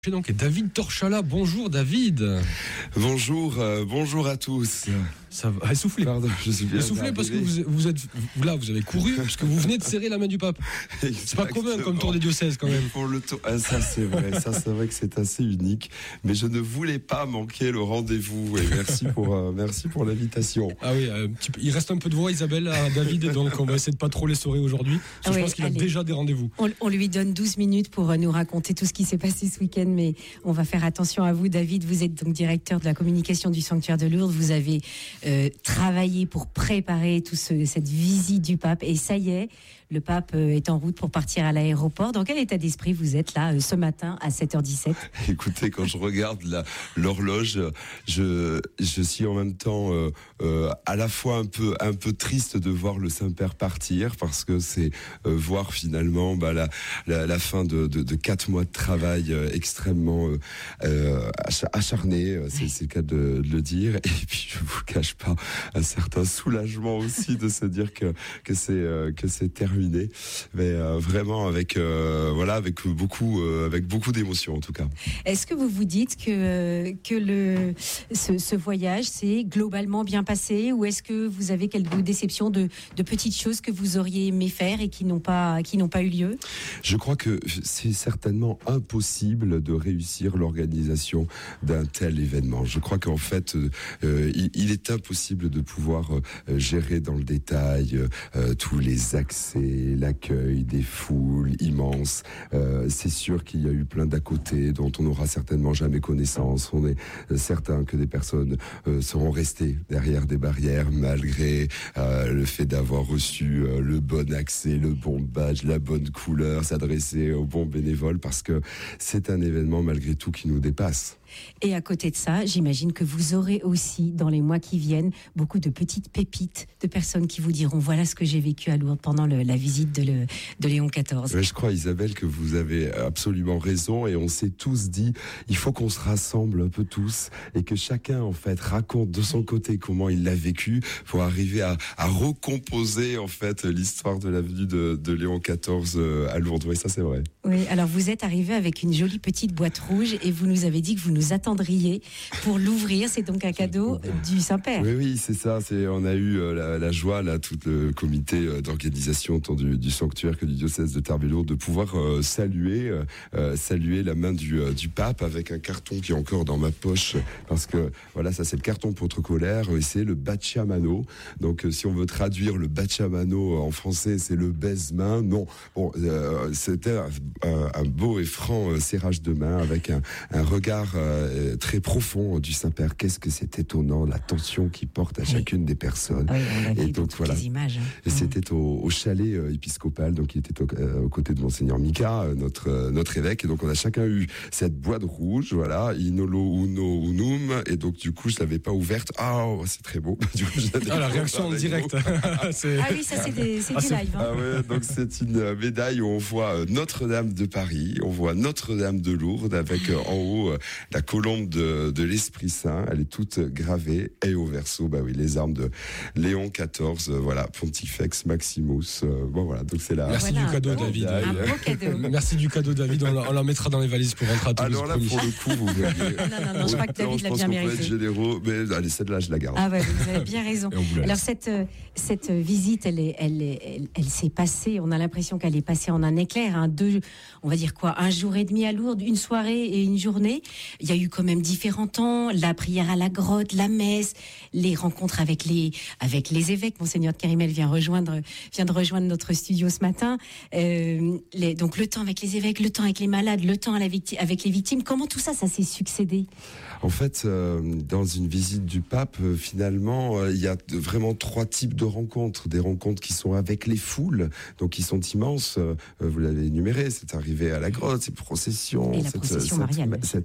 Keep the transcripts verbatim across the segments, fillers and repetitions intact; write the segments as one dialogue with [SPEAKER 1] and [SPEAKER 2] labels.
[SPEAKER 1] Donc, et David Torchala, bonjour David.
[SPEAKER 2] Bonjour, euh, bonjour à tous.
[SPEAKER 1] Ça va, essoufflez.
[SPEAKER 2] Pardon, je suis bien.
[SPEAKER 1] Essoufflez parce que vous, vous êtes là, vous avez couru parce que vous venez de serrer la main du pape. C'est pas commun comme tour des diocèses quand même.
[SPEAKER 2] Pour le tour, ah, ça c'est vrai, ça c'est vrai que c'est assez unique. Mais je ne voulais pas manquer le rendez-vous et merci pour euh, merci pour l'invitation.
[SPEAKER 1] Ah oui, un petit peu, il reste un peu de voix Isabelle à David, donc on va essayer de pas trop l'essorer aujourd'hui. Parce que
[SPEAKER 3] Ah
[SPEAKER 1] je
[SPEAKER 3] oui,
[SPEAKER 1] pense qu'il
[SPEAKER 3] allez.
[SPEAKER 1] a déjà des rendez-vous.
[SPEAKER 3] On, on lui donne douze minutes pour nous raconter tout ce qui s'est passé ce week-end, mais on va faire attention à vous, David. Vous êtes donc directeur de la communication du sanctuaire de Lourdes. Vous avez euh, travaillé pour préparer toute ce, cette visite du pape. Et ça y est, le pape euh, est en route pour partir à l'aéroport. Dans quel état d'esprit vous êtes là euh, ce matin à sept heures dix-sept?
[SPEAKER 2] Écoutez, quand je regarde la, l'horloge, je, je suis en même temps euh, euh, à la fois un peu, un peu triste de voir le Saint-Père partir parce que c'est euh, voir finalement bah, la, la, la fin de, de, de quatre mois de travail euh, extrêmement euh, euh, acharné, c'est, c'est le cas de, de le dire. Et puis je vous cache pas un certain soulagement aussi de se dire que que c'est euh, que c'est terminé, mais euh, vraiment avec euh, voilà avec beaucoup euh, avec beaucoup d'émotions en tout cas.
[SPEAKER 3] Est-ce que vous vous dites que que le ce, ce voyage s'est globalement bien passé, ou est-ce que vous avez quelques déceptions de de petites choses que vous auriez aimé faire et qui n'ont pas qui n'ont pas eu lieu?
[SPEAKER 2] Je crois que c'est certainement impossible de réussir l'organisation d'un tel événement. Je crois qu'en fait, euh, il, il est impossible de pouvoir euh, gérer dans le détail euh, tous les accès, l'accueil des foules immenses. Euh, c'est sûr qu'il y a eu plein d'à côté dont on n'aura certainement jamais connaissance. On est certain que des personnes euh, seront restées derrière des barrières malgré euh, le fait d'avoir reçu euh, le bon accès, le bon badge, la bonne couleur, s'adresser aux bons bénévoles, parce que c'est un événement malgré tout qui nous dépasse.
[SPEAKER 3] Et à côté de ça, j'imagine que vous aurez aussi, dans les mois qui viennent, beaucoup de petites pépites de personnes qui vous diront voilà ce que j'ai vécu à Lourdes pendant le, la visite de, le, de Léon quatorze.
[SPEAKER 2] Ouais, je crois, Isabelle, que vous avez absolument raison, et on s'est tous dit il faut qu'on se rassemble un peu tous et que chacun en fait raconte de son côté comment il l'a vécu pour arriver à, à recomposer en fait l'histoire de la venue de, de Léon quatorze à Lourdes. Oui, ça c'est vrai.
[SPEAKER 3] Oui, alors vous êtes arrivé avec une jolie petite boîte rouge et vous nous avez dit que vous nous attendriez pour l'ouvrir. C'est donc un cadeau du Saint-Père.
[SPEAKER 2] Oui, oui, c'est ça. C'est, on a eu euh, la, la joie, là, tout le comité euh, d'organisation, tant du, du sanctuaire que du diocèse de Tarbes-Lourdes, de pouvoir euh, saluer, euh, saluer la main du, euh, du pape avec un carton qui est encore dans ma poche, parce que voilà, ça c'est le carton protocolaire et c'est le bacciamano. Donc, euh, si on veut traduire le bacciamano en français, c'est le baise-main. Non, bon, euh, c'était un, un, un beau et franc euh, serrage de main avec un, un regard euh, très profond du Saint-Père. Qu'est-ce que c'est étonnant, l'attention qu'il porte à chacune des personnes.
[SPEAKER 3] Oui, on l'a vu
[SPEAKER 2] et
[SPEAKER 3] dans
[SPEAKER 2] donc
[SPEAKER 3] toutes
[SPEAKER 2] voilà.
[SPEAKER 3] les images.
[SPEAKER 2] Et c'était au, au chalet euh, épiscopal, donc il était au, euh, aux côtés de Monseigneur Mika, euh, notre euh, notre évêque, et donc on a chacun eu cette boîte rouge, voilà, Inolo Uno Unum, et donc du coup je l'avais pas ouverte. Ah, oh, c'est très beau. Du coup,
[SPEAKER 1] ah, la réaction en direct.
[SPEAKER 3] c'est... Ah oui, ça c'est, des, c'est ah, du c'est... live. Hein.
[SPEAKER 2] Ah ouais, donc c'est une médaille où on voit Notre-Dame de Paris, on voit Notre-Dame de Lourdes avec euh, en haut euh, la colombe de, de l'Esprit Saint. Elle est toute gravée, et au verso, bah oui, les armes de Léon quatorze, euh, voilà, Pontifex Maximus. Euh, bon voilà, donc c'est là.
[SPEAKER 1] Merci
[SPEAKER 3] voilà,
[SPEAKER 1] du cadeau,
[SPEAKER 3] beau,
[SPEAKER 1] David.
[SPEAKER 3] Un beau cadeau.
[SPEAKER 1] Merci du cadeau, David. On la, on la mettra dans les valises pour rentrer à Toulouse.
[SPEAKER 2] Alors là, pour le coup, vous voyez.
[SPEAKER 3] Non, non, non, je crois que David l'a bien mérité.
[SPEAKER 2] Je pense qu'on peut être généreux, mais allez, celle-là, je la garde.
[SPEAKER 3] Ah ouais, vous avez bien raison. Alors cette cette visite, elle est, elle, est, elle, elle s'est passée. On a l'impression qu'elle est passée en un éclair. Hein, deux, on va dire quoi, un jour et demi à Lourdes, une soirée et une journée. Il y a eu quand même différents temps, la prière à la grotte, la messe, les rencontres avec les avec les évêques. Monseigneur de Carimel vient rejoindre vient de rejoindre notre studio ce matin. Euh, les, donc le temps avec les évêques, le temps avec les malades, le temps à la victi- avec les victimes. Comment tout ça, ça s'est succédé?
[SPEAKER 2] En fait, euh, dans une visite du pape, euh, finalement, euh, il y a vraiment trois types de rencontres. Des rencontres qui sont avec les foules, donc qui sont immenses. Euh, vous l'avez énuméré, c'est arrivé à la grotte, c'est procession,
[SPEAKER 3] Et la
[SPEAKER 2] cette,
[SPEAKER 3] procession
[SPEAKER 2] cette,
[SPEAKER 3] mariale.
[SPEAKER 2] cette messe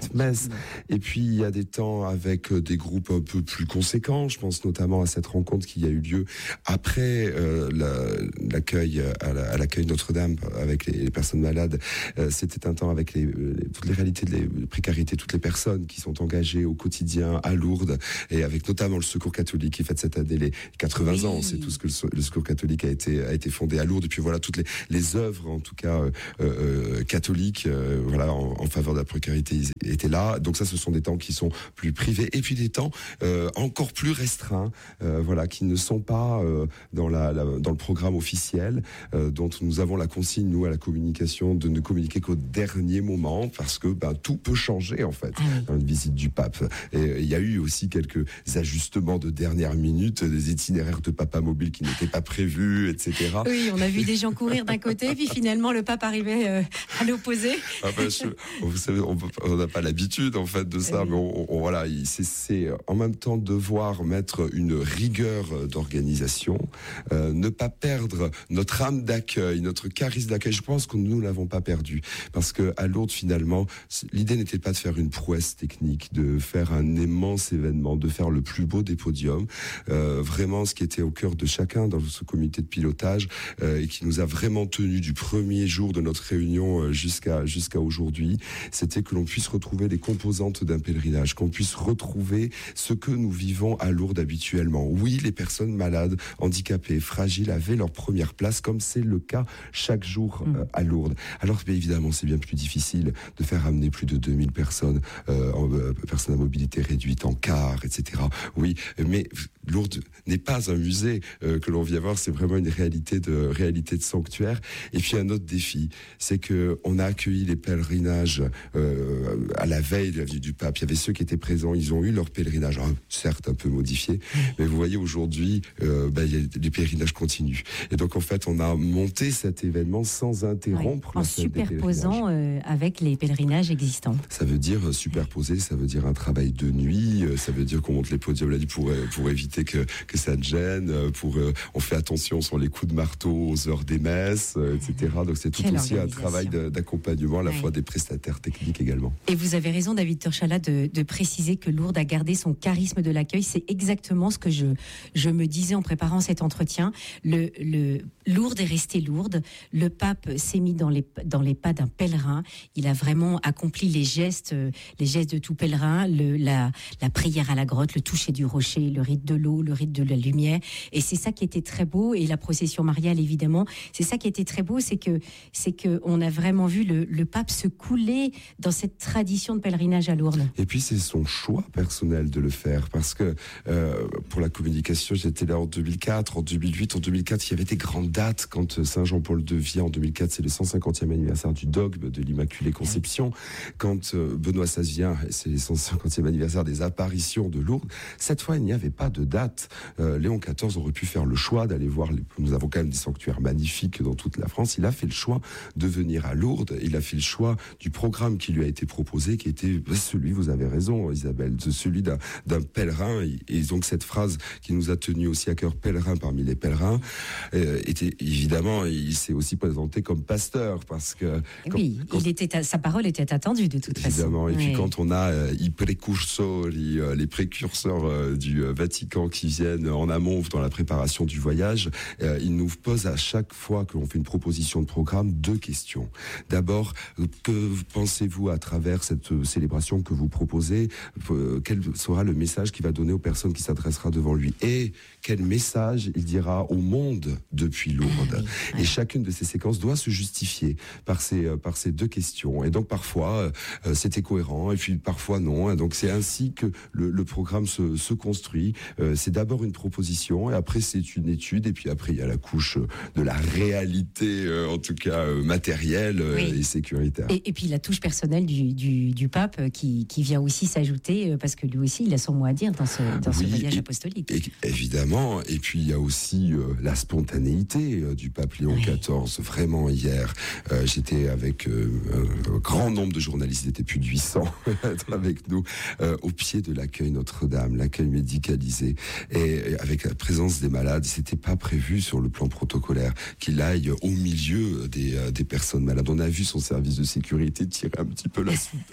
[SPEAKER 2] place. Et puis il y a des temps avec des groupes un peu plus conséquents. Je pense notamment à cette rencontre qui a eu lieu après euh, la, l'accueil à, la, à l'accueil Notre-Dame avec les, les personnes malades. Euh, c'était un temps avec les, les, toutes les réalités de les précarités, toutes les personnes qui sont engagées au quotidien à Lourdes, et avec notamment le Secours catholique qui fête cette année les quatre-vingts oui. ans. C'est tout ce que le, le Secours catholique a été a été fondé à Lourdes. Et puis voilà toutes les, les œuvres en tout cas euh, euh, catholiques euh, voilà en, en faveur de la précarité étaient là. Donc ça, ce sont des temps qui sont plus privés, et puis des temps euh, encore plus restreints, euh, voilà, qui ne sont pas euh, dans la, la dans le programme officiel, euh, dont nous avons la consigne nous à la communication de ne communiquer qu'au dernier moment, parce que ben tout peut changer en fait ah oui. dans une visite du pape. Et il y a eu aussi quelques ajustements de dernière minute, des itinéraires de papa mobile qui n'étaient pas prévus, et cetera.
[SPEAKER 3] Oui, on a vu des gens courir d'un côté, puis finalement le pape arrivait euh, à l'opposé.
[SPEAKER 2] Ah ben, je, vous savez, on n'a pas l'habitude en fait de ça, oui. mais on, on, voilà, c'est, c'est en même temps devoir mettre une rigueur d'organisation, euh, ne pas perdre notre âme d'accueil, notre charisme d'accueil. Je pense que nous l'avons pas perdu, parce que à Lourdes finalement, l'idée n'était pas de faire une prouesse technique, de faire un immense événement, de faire le plus beau des podiums. Euh, vraiment, ce qui était au cœur de chacun dans ce comité de pilotage euh, et qui nous a vraiment tenu du premier jour de notre réunion euh, jusqu'à jusqu'à aujourd'hui, c'était que l'on puisse retrouver les composantes d'un pèlerinage, qu'on puisse retrouver ce que nous vivons à Lourdes habituellement. Oui, les personnes malades, handicapées, fragiles avaient leur première place, comme c'est le cas chaque jour euh, à Lourdes. Alors bien évidemment, c'est bien plus difficile de faire amener plus de deux mille personnes, euh, en, euh, personnes à mobilité réduite, en car, et cetera. Oui, mais Lourdes n'est pas un musée euh, que l'on vient voir, c'est vraiment une réalité de réalité de sanctuaire. Et puis un autre défi, c'est que on a accueilli les pèlerinages euh, à la veille de la venue du pape. Il y avait ceux qui étaient présents, ils ont eu leur pèlerinage, hein, certes un peu modifié, mais vous voyez aujourd'hui, euh, ben, y a, les pèlerinages continuent. Et donc en fait, on a monté cet événement sans interrompre.
[SPEAKER 3] Oui, en superposant euh, avec les pèlerinages existants.
[SPEAKER 2] Ça veut dire superposer, ça veut dire un travail de nuit, ça veut dire qu'on monte les podiums la nuit pour pour éviter que que ça ne gêne, pour euh, on fait attention sur les coups de marteau aux heures des messes, euh, et cetera. Donc c'est tout Quelle aussi un travail de, d'accompagnement à la oui. fois des prestataires techniques également.
[SPEAKER 3] Et vous avez raison, David Turchala, de, de préciser que Lourdes a gardé son charisme de l'accueil. C'est exactement ce que je je me disais en préparant cet entretien. Le le Lourdes est resté Lourdes. Le pape s'est mis dans les dans les pas d'un pèlerin. Il a vraiment accompli les gestes les gestes de tout pèlerin, le la la prière à la grotte, le toucher du rocher, le rite de l'eau, le rite de la lumière. Et c'est ça qui était très beau. Et la procession mariale, évidemment, c'est ça qui était très beau, c'est que c'est que on a vraiment vu le, le pape se couler dans cette tradition de pèlerinage à Lourdes.
[SPEAKER 2] Et puis c'est son choix personnel de le faire, parce que euh, pour la communication, j'étais là en deux mille quatre, en deux mille huit, en deux mille quatre, il y avait des grandes dates. Quand Saint Jean-Paul deux vient en deux mille quatre, c'est le cent cinquantième anniversaire du dogme de l'Immaculée Conception. Quand euh, Benoît seize vient, c'est le cent cinquantième anniversaire des apparitions de Lourdes. Cette fois, il n'y avait pas de date. Euh, Léon quatorze aurait pu faire le choix d'aller voir. Les... Nous avons quand même des sanctuaires magnifiques dans toute la France. Il a fait le choix de venir à Lourdes. Il a fait le choix du programme qui lui a été proposé, qui était celui, vous avez raison, Isabelle, de celui d'un, d'un pèlerin. Et donc cette phrase qui nous a tenu aussi à cœur, pèlerin parmi les pèlerins, euh, était évidemment, il s'est aussi présenté comme pasteur, parce que
[SPEAKER 3] quand, oui, quand, il était, sa parole était attendue de toute
[SPEAKER 2] évidemment.
[SPEAKER 3] façon.
[SPEAKER 2] Et
[SPEAKER 3] oui.
[SPEAKER 2] puis quand on a euh, i precursori, euh, les précurseurs euh, du euh, Vatican qui viennent en amont dans la préparation du voyage, euh, ils nous posent à chaque fois que l'on fait une proposition de programme deux questions. D'abord, que pensez-vous à travers cette euh, célébration que vous proposez, euh, quel sera le message qu'il va donner aux personnes qui s'adressera devant lui, et quel message il dira au monde depuis Lourdes. Et chacune de ces séquences doit se justifier par ces euh, par ces deux questions. Et donc parfois euh, c'était cohérent, et puis parfois non. Et donc c'est ainsi que le, le programme se, se construit. Euh, c'est d'abord une proposition, et après c'est une étude, et puis après il y a la couche de la réalité, euh, en tout cas euh, matérielle euh, oui. et sécuritaire.
[SPEAKER 3] Et, et puis la touche personnelle du, du, du pape qui, qui vient aussi s'ajouter, euh, parce que lui aussi il a son mot à dire dans ce, dans oui, ce voyage
[SPEAKER 2] et,
[SPEAKER 3] apostolique.
[SPEAKER 2] Et, évidemment, et puis il y a aussi euh, la spontanéité euh, du pape Léon oui. quatorze. Vraiment hier, euh, j'étais avec euh, un grand nombre de journalistes, il était plus de huit cents être avec nous euh, au pied de l'accueil Notre-Dame, l'accueil médicalisé, et avec la présence des malades. C'était pas prévu sur le plan protocolaire qu'il aille au milieu des, euh, des personnes malades. On a vu son service de sécurité tirer un petit peu la soutane,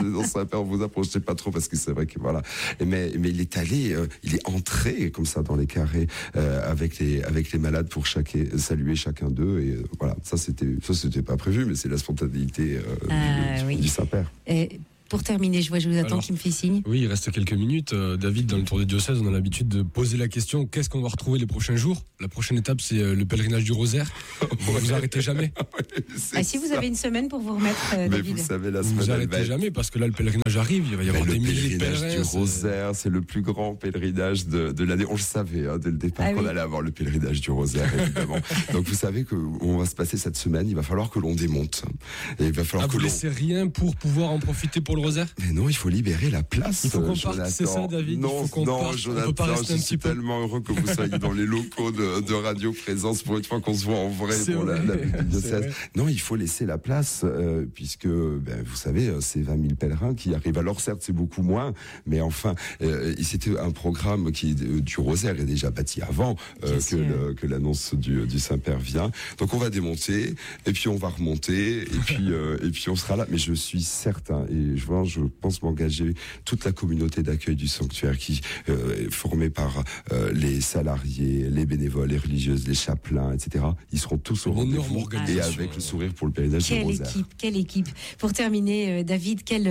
[SPEAKER 2] dans Saint-Père, vous approchez pas trop parce que c'est vrai que voilà. Mais, mais il est allé, euh, il est entré comme ça dans les carrés euh, avec les avec les malades pour chaque, saluer chacun d'eux. Et euh, voilà, ça c'était ça c'était pas prévu, mais c'est la spontanéité euh,
[SPEAKER 3] ah,
[SPEAKER 2] du,
[SPEAKER 3] oui.
[SPEAKER 2] du Saint-Père.
[SPEAKER 3] Et pour terminer, je vois, je vous attends, qui me fait signe.
[SPEAKER 1] Oui, il reste quelques minutes. Euh, David, dans le Tour des Diocèses, on a l'habitude de poser la question, qu'est-ce qu'on va retrouver les prochains jours? La prochaine étape, c'est euh, le pèlerinage du Rosaire. Vous ne vous arrêtez jamais.
[SPEAKER 3] Ah, si vous avez une semaine pour vous remettre, euh,
[SPEAKER 2] mais
[SPEAKER 3] David.
[SPEAKER 2] vous savez, la
[SPEAKER 1] vous
[SPEAKER 2] semaine,
[SPEAKER 1] vous arrêtez
[SPEAKER 2] va...
[SPEAKER 1] jamais, parce que là, le pèlerinage arrive, il va y avoir
[SPEAKER 2] mais
[SPEAKER 1] des
[SPEAKER 2] le
[SPEAKER 1] milliers de pèlerins.
[SPEAKER 2] Le pèlerinage du Rosaire, c'est... c'est le plus grand pèlerinage de, de l'année. On le savait hein, dès le départ ah, qu'on oui. allait avoir le pèlerinage du Rosaire, évidemment. Donc vous savez qu'on va se passer cette semaine, il va falloir que l'on démonte. Et il va falloir
[SPEAKER 1] ah,
[SPEAKER 2] que
[SPEAKER 1] vous
[SPEAKER 2] l'on...
[SPEAKER 1] laissez rien pour pouvoir en profiter pour le Rosaire?
[SPEAKER 2] Mais non, il faut libérer la place.
[SPEAKER 1] Il faut qu'on
[SPEAKER 2] Jonathan.
[SPEAKER 1] parte, c'est ça, David.
[SPEAKER 2] Non,
[SPEAKER 1] il faut qu'on
[SPEAKER 2] non,
[SPEAKER 1] parte.
[SPEAKER 2] Jonathan,
[SPEAKER 1] on peut pas rester
[SPEAKER 2] je
[SPEAKER 1] un
[SPEAKER 2] suis
[SPEAKER 1] petit peu.
[SPEAKER 2] tellement heureux que vous soyez dans les locaux de, de Radio Présence pour une fois qu'on se voit en vrai c'est pour vrai. la, la diocèse. Non, il faut laisser la place euh, puisque, ben, vous savez, c'est vingt mille pèlerins qui arrivent. Alors certes, c'est beaucoup moins, mais enfin, euh, c'était un programme qui du Rosaire est déjà bâti avant euh, que, le, que l'annonce du, du Saint-Père vient. Donc on va démonter et puis on va remonter et puis euh, et puis on sera là. Mais je suis certain et je, je pense m'engager toute la communauté d'accueil du sanctuaire qui euh, est formée par euh, les salariés, les bénévoles, les religieuses, les chapelains, et cetera. Ils seront tous au rendez-vous et avec le sourire pour le pèlerinage du Rosaire.
[SPEAKER 3] Quelle équipe, quelle équipe. Pour terminer, euh, David, quel,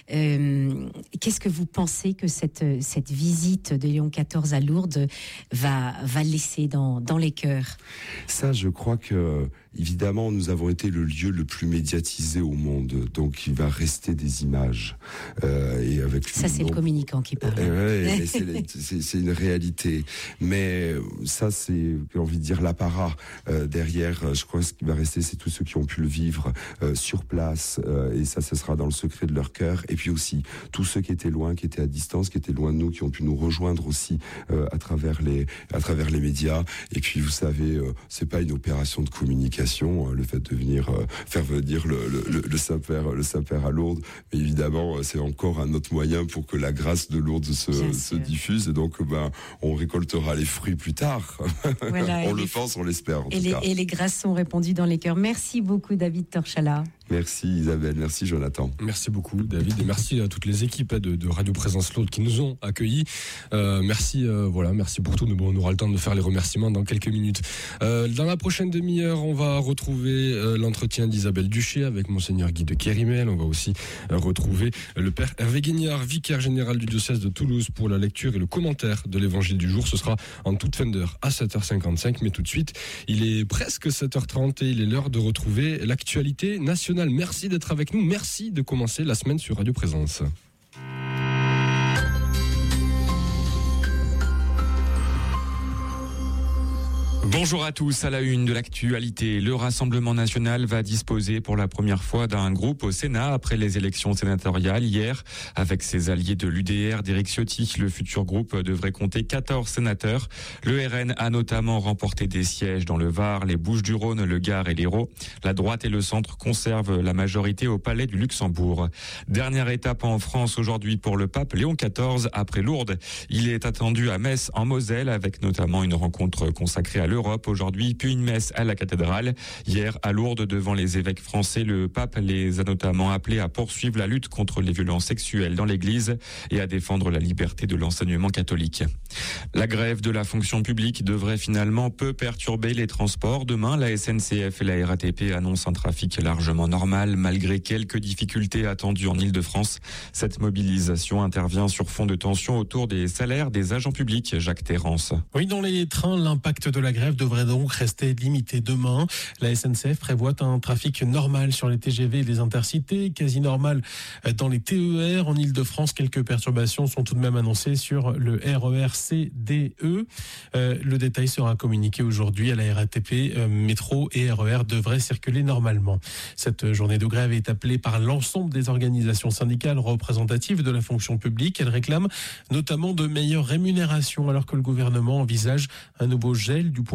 [SPEAKER 3] euh, qu'est-ce que vous pensez que cette, cette visite de Léon quatorze à Lourdes va, va laisser dans, dans les cœurs?
[SPEAKER 2] Ça, je crois que évidemment, nous avons été le lieu le plus médiatisé au monde, donc il va rester des images. Euh, et avec
[SPEAKER 3] ça, c'est donc, le communicant qui parle.
[SPEAKER 2] Euh, ouais, c'est, c'est, c'est une réalité. Mais ça, c'est, j'ai envie de dire, l'apparat euh, derrière. Je crois que ce qui va rester, c'est tous ceux qui ont pu le vivre euh, sur place. Euh, et ça, ça sera dans le secret de leur cœur. Et puis aussi, tous ceux qui étaient loin, qui étaient à distance, qui étaient loin de nous, qui ont pu nous rejoindre aussi euh, à travers les, à travers les médias. Et puis, vous savez, euh, c'est pas une opération de communication. Le fait de venir euh, faire venir le, le, le Saint-Père, le Saint-Père à Lourdes, mais évidemment c'est encore un autre moyen pour que la grâce de Lourdes se, se diffuse. Et donc, ben, on récoltera les fruits plus tard. Voilà, on le les... pense, on l'espère. En
[SPEAKER 3] et,
[SPEAKER 2] tout
[SPEAKER 3] les,
[SPEAKER 2] cas.
[SPEAKER 3] et les grâces sont répandues dans les cœurs. Merci beaucoup, David Torchala.
[SPEAKER 2] Merci Isabelle, merci Jonathan.
[SPEAKER 1] Merci beaucoup David et merci à toutes les équipes de, de Radio Présence Lourdes qui nous ont accueillis. Euh, merci, euh, voilà, merci pour tout. Bon, on aura le temps de faire les remerciements dans quelques minutes. Euh, dans la prochaine demi-heure, on va retrouver euh, l'entretien d'Isabelle Duché avec Monseigneur Guy de Kérimel. On va aussi euh, retrouver le Père Hervé Guignard, vicaire général du diocèse de Toulouse, pour la lecture et le commentaire de l'évangile du jour. Ce sera en toute fin d'heure à sept heures cinquante-cinq. Mais tout de suite, il est presque sept heures trente et il est l'heure de retrouver l'actualité nationale. Merci d'être avec nous. Merci de commencer la semaine sur Radio Présence.
[SPEAKER 4] Bonjour à tous, à la une de l'actualité. Le Rassemblement national va disposer pour la première fois d'un groupe au Sénat après les élections sénatoriales hier. Avec ses alliés de l'U D R d'Éric Ciotti, le futur groupe devrait compter quatorze sénateurs. Le R N a notamment remporté des sièges dans le Var, les Bouches-du-Rhône, le Gard et l'Hérault. La droite et le centre conservent la majorité au Palais du Luxembourg. Dernière étape en France aujourd'hui pour le pape Léon quatorze après Lourdes. Il est attendu à Metz en Moselle avec notamment une rencontre consacrée à l'Europe aujourd'hui, puis une messe à la cathédrale. Hier, à Lourdes, devant les évêques français, le pape les a notamment appelés à poursuivre la lutte contre les violences sexuelles dans l'Église et à défendre la liberté de l'enseignement catholique. La grève de la fonction publique devrait finalement peu perturber les transports. Demain, la S N C F et la R A T P annoncent un trafic largement normal, malgré quelques difficultés attendues en Île-de-France. Cette mobilisation intervient sur fond de tension autour des salaires des agents publics. Jacques Terrance.
[SPEAKER 5] Oui, dans les trains, l'impact de la grève devrait donc rester limité demain. La S N C F prévoit un trafic normal sur les T G V et les intercités, quasi normal dans les T E R. En Île-de-France, quelques perturbations sont tout de même annoncées sur le R E R C D E. Euh, le détail sera communiqué aujourd'hui à la R A T P. Euh, métro et R E R devraient circuler normalement. Cette journée de grève est appelée par l'ensemble des organisations syndicales représentatives de la fonction publique. Elle réclame notamment de meilleures rémunérations alors que le gouvernement envisage un nouveau gel du point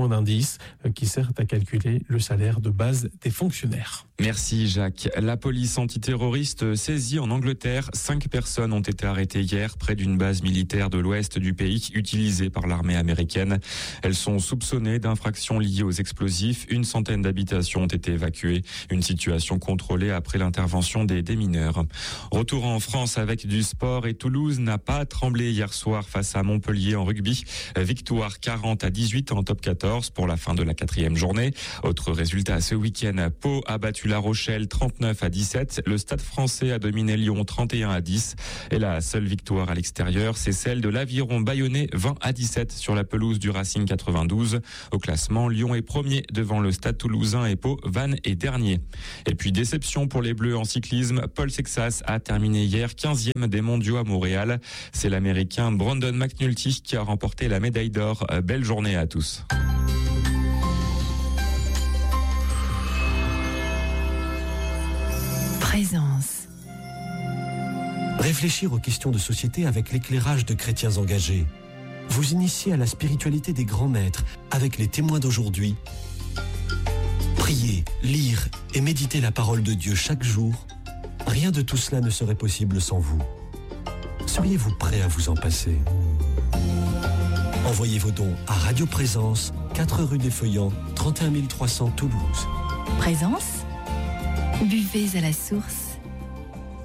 [SPEAKER 5] un indice qui sert à calculer le salaire de base des fonctionnaires.
[SPEAKER 4] Merci Jacques. La police antiterroriste saisie en Angleterre. Cinq personnes ont été arrêtées hier près d'une base militaire de l'ouest du pays utilisée par l'armée américaine. Elles sont soupçonnées d'infractions liées aux explosifs. Une centaine d'habitations ont été évacuées. Une situation contrôlée après l'intervention des démineurs. Retour en France avec du sport et Toulouse n'a pas tremblé hier soir face à Montpellier en rugby. Victoire quarante à dix-huit en top quatorze pour la fin de la quatrième journée. Autre résultat ce week-end, Pau a battu La Rochelle trente-neuf à dix-sept. Le Stade Français a dominé Lyon trente et un à dix. Et la seule victoire à l'extérieur, c'est celle de l'Aviron Bayonnais vingt à dix-sept sur la pelouse du Racing quatre-vingt-douze. Au classement, Lyon est premier devant le Stade Toulousain et Pau, Vannes est dernier. Et puis déception pour les Bleus en cyclisme. Paul Sexas a terminé hier quinzième des mondiaux à Montréal. C'est l'Américain Brandon McNulty qui a remporté la médaille d'or. Belle journée à tous.
[SPEAKER 6] Présence. Réfléchir aux questions de société avec l'éclairage de chrétiens engagés. Vous initier à la spiritualité des grands maîtres avec les témoins d'aujourd'hui. Prier, lire et méditer la parole de Dieu chaque jour. Rien de tout cela ne serait possible sans vous. Seriez-vous prêt à vous en passer ? Envoyez vos dons à Radio Présence, quatre rue des Feuillants, trente et un mille trois cents Toulouse.
[SPEAKER 7] Présence ? Buvez à la source.